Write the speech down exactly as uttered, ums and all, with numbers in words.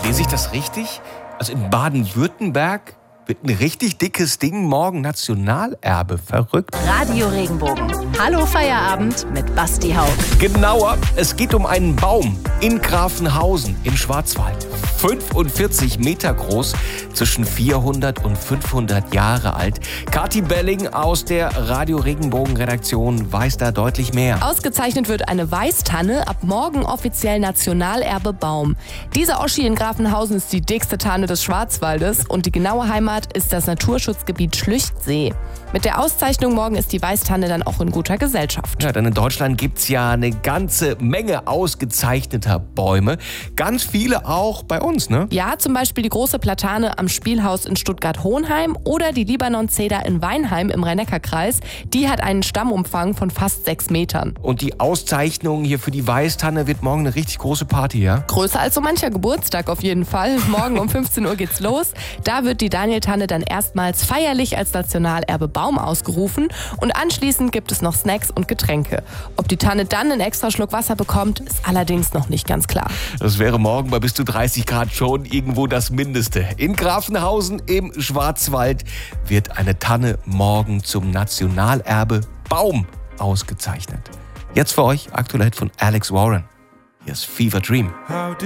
Lese ich das richtig? Also in Baden-Württemberg wird ein richtig dickes Ding morgen Nationalerbe. Verrückt. Radio Regenbogen. Hallo Feierabend mit Basti Hauck. Genauer, es geht um einen Baum in Grafenhausen im Schwarzwald. fünfundvierzig Meter groß, zwischen vierhundert und fünfhundert Jahre alt. Kathi Belling aus der Radio Regenbogen Redaktion weiß da deutlich mehr. Ausgezeichnet wird eine Weißtanne, ab morgen offiziell Nationalerbe Baum. Diese Oschi in Grafenhausen ist die dickste Tanne des Schwarzwaldes und die genaue Heimat ist das Naturschutzgebiet Schlüchtsee. Mit der Auszeichnung morgen ist die Weißtanne dann auch in guter Gesellschaft. Ja, denn in Deutschland gibt es ja eine ganze Menge ausgezeichneter Bäume. Ganz viele auch bei uns, ne? Ja, zum Beispiel die große Platane am Spielhaus in Stuttgart-Hohenheim oder die Libanon-Zeder in Weinheim im Rhein-Neckar-Kreis. Die hat einen Stammumfang von fast sechs Metern. Und die Auszeichnung hier für die Weißtanne wird morgen eine richtig große Party, ja? Größer als so mancher Geburtstag auf jeden Fall. Morgen um fünfzehn Uhr geht's los. Da wird die Danieltanne dann erstmals feierlich als Nationalerbe Baum ausgerufen und anschließend gibt es noch Snacks und Getränke. Ob die Tanne dann einen extra Schluck Wasser bekommt, ist allerdings noch nicht ganz klar. Das wäre morgen bei bis zu dreißig Grad schon irgendwo das Mindeste. In Grafenhausen im Schwarzwald wird eine Tanne morgen zum Nationalerbe Baum ausgezeichnet. Jetzt für euch aktuell von Alex Warren. Hier ist Fever Dream.